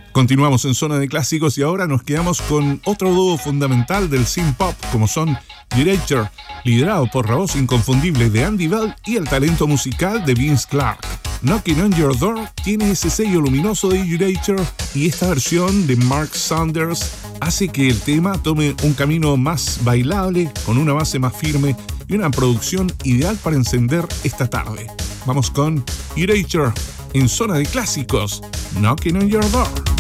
Continuamos en Zona de Clásicos y ahora nos quedamos con otro dúo fundamental del synth pop como son Erasure, liderado por la voz inconfundible de Andy Bell y el talento musical de Vince Clarke. Knocking on Your Door tiene ese sello luminoso de Erasure y esta versión de Mark Saunders hace que el tema tome un camino más bailable, con una base más firme y una producción ideal para encender esta tarde. Vamos con Erasure en Zona de Clásicos, Knocking on Your Door.